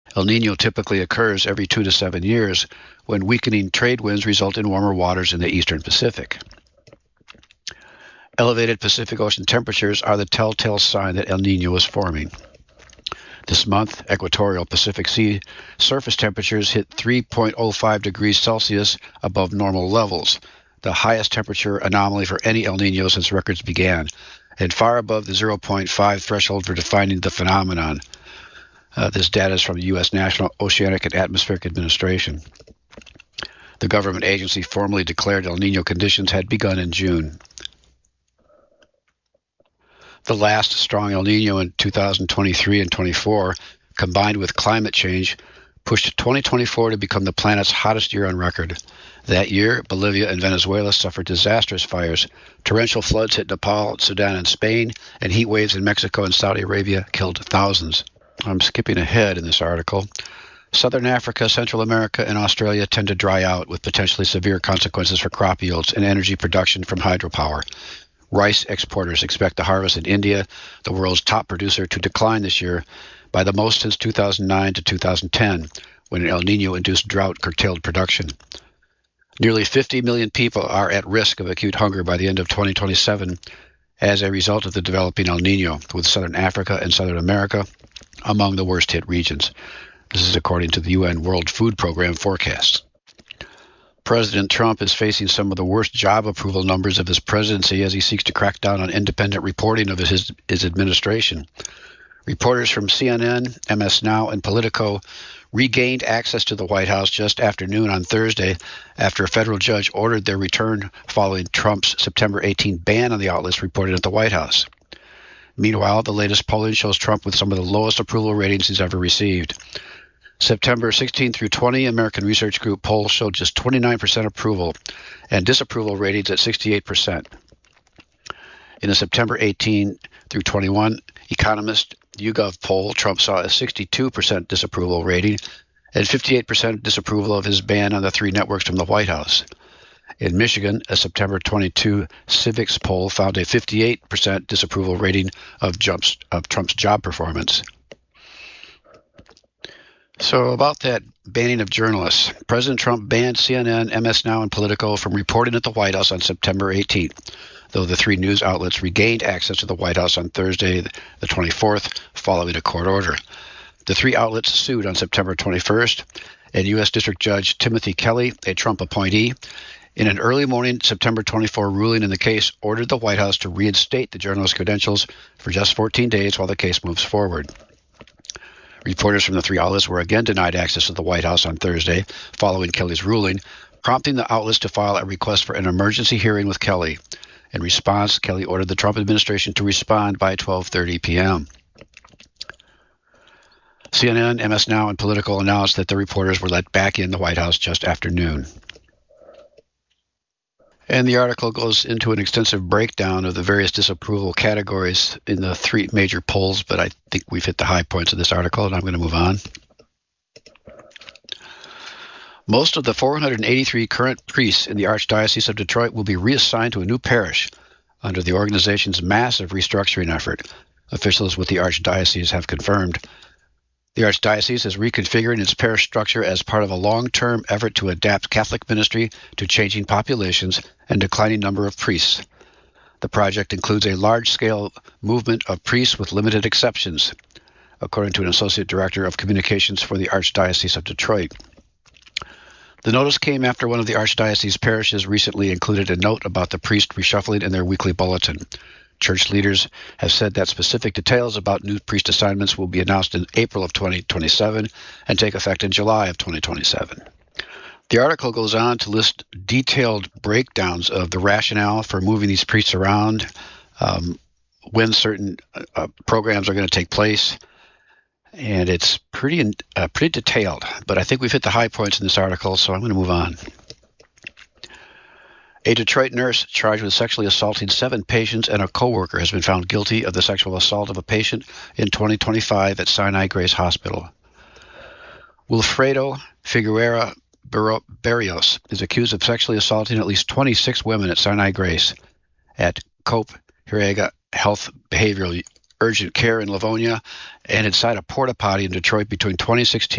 El Niño typically occurs every 2 to 7 years when weakening trade winds result in warmer waters in the eastern Pacific. Elevated Pacific Ocean temperatures are the telltale sign that El Niño is forming. This month, equatorial Pacific Sea surface temperatures hit 3.05 degrees Celsius above normal levels, the highest temperature anomaly for any El Niño since records began, and far above the 0.5 threshold for defining the phenomenon. This data is from the U.S. National Oceanic and Atmospheric Administration. The government agency formally declared El Niño conditions had begun in June. The last strong El Niño in 2023 and 24, combined with climate change, pushed 2024 to become the planet's hottest year on record. That year, Bolivia and Venezuela suffered disastrous fires. Torrential floods hit Nepal, Sudan, and Spain, and heat waves in Mexico and Saudi Arabia killed thousands. I'm skipping ahead in this article. Southern Africa, Central America, and Australia tend to dry out with potentially severe consequences for crop yields and energy production from hydropower. Rice exporters expect the harvest in India, the world's top producer, to decline this year by the most since 2009 to 2010, when an El Niño-induced drought curtailed production. Nearly 50 million people are at risk of acute hunger by the end of 2027 as a result of the developing El Niño, with Southern Africa and Southern America among the worst-hit regions. This is according to the UN World Food Program forecasts. President Trump is facing some of the worst job approval numbers of his presidency as he seeks to crack down on independent reporting of his administration. Reporters from CNN, MS Now, and Politico regained access to the White House just after noon on Thursday after a federal judge ordered their return following Trump's September 18 ban on the outlets reported at the White House. Meanwhile, the latest polling shows Trump with some of the lowest approval ratings he's ever received. September 16 through 20, American Research Group polls showed just 29% approval and disapproval ratings at 68%. In the September 18 through 21 Economist YouGov poll, Trump saw a 62% disapproval rating and 58% disapproval of his ban on the three networks from the White House. In Michigan, a September 22 Civics poll found a 58% disapproval rating of Trump's job performance. So about that banning of journalists, President Trump banned CNN, MS Now, and Politico from reporting at the White House on September 18th, though the three news outlets regained access to the White House on Thursday, the 24th, following a court order. The three outlets sued on September 21st, and U.S. District Judge Timothy Kelly, a Trump appointee, in an early morning September 24 ruling in the case, ordered the White House to reinstate the journalist credentials for just 14 days while the case moves forward. Reporters from the three outlets were again denied access to the White House on Thursday, following Kelly's ruling, prompting the outlets to file a request for an emergency hearing with Kelly. In response, Kelly ordered the Trump administration to respond by 12:30 p.m. CNN, MS Now, and Politico announced that the reporters were let back in the White House just after noon. And the article goes into an extensive breakdown of the various disapproval categories in the three major polls, but I think we've hit the high points of this article, and I'm going to move on. Most of the 483 current priests in the Archdiocese of Detroit will be reassigned to a new parish under the organization's massive restructuring effort, officials with the Archdiocese have confirmed. The Archdiocese is reconfiguring its parish structure as part of a long-term effort to adapt Catholic ministry to changing populations and declining number of priests. The project includes a large-scale movement of priests with limited exceptions, according to an associate director of communications for the Archdiocese of Detroit. The notice came after one of the Archdiocese parishes recently included a note about the priest reshuffling in their weekly bulletin. Church leaders have said that specific details about new priest assignments will be announced in April of 2027 and take effect in July of 2027. The article goes on to list detailed breakdowns of the rationale for moving these priests around, when certain programs are going to take place, and it's pretty detailed. But I think we've hit the high points in this article, so I'm going to move on. A Detroit nurse charged with sexually assaulting 7 patients and a coworker has been found guilty of the sexual assault of a patient in 2025 at Sinai Grace Hospital. Wilfredo Figueroa Barrios is accused of sexually assaulting at least 26 women at Sinai Grace at Cope Hirega Health Behavioral Urgent Care in Livonia and inside a porta potty in Detroit between 2016